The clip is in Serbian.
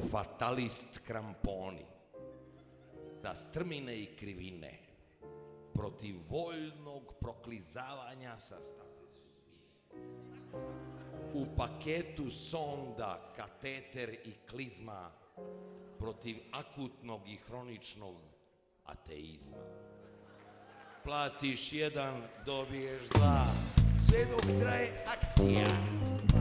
fatalist kramponi, za strmine i krivine, protiv voljnog proklizavanja sa staze sudbine. U paketu sonda, kateter i klizma, protiv akutnog i hroničnog ateizma. Platiš jedan, dobiješ dva, sve dok traje akcija.